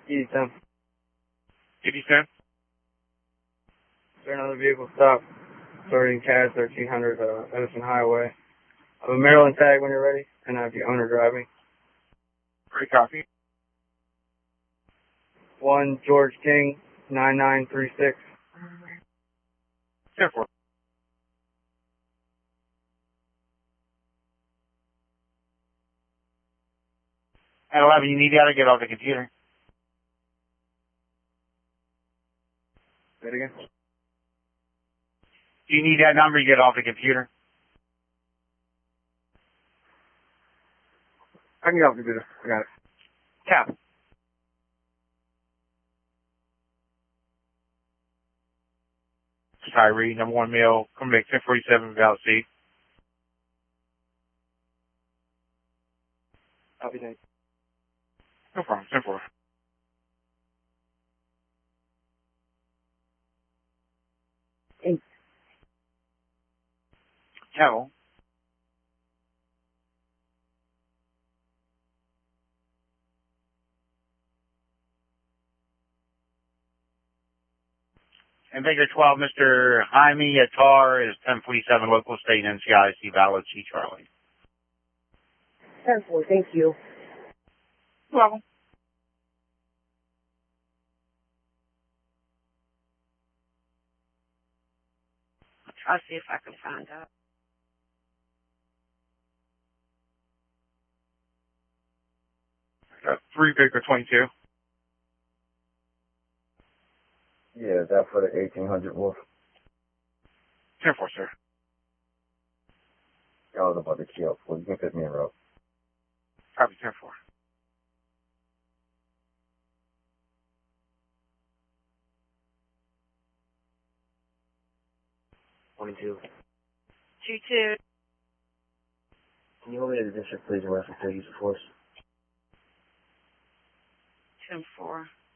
East 10. 87? Is there another vehicle stop? Starting CAD 1300 Edison Highway. I have a Maryland tag when you're ready, and I have the owner driving. Great copy. 1 George King 9936. 10-4. At 11, you need that to get off the computer. Say it again. Do you need that number to get off the computer? I can get off the computer. I got it. Cap. Tyree, number 1 male, come back 1047 Val C. Copy that. No problem, 10-4. Eight. Cattle. And Baker 12, Mr. Jaime Atar is 1047 local state NCIC valid C Charlie. 10-4, thank you. You're welcome. I'll try to see if I can find out. Got 3 Baker 22. Yeah, is that for the 1800 Wolf? 10-4, sir. I was about to key up. Well, you can fit me in route. Copy 10-4. Twenty-two. 2-2. Can you hold me to the district, please, in reference to use of force? 10-4.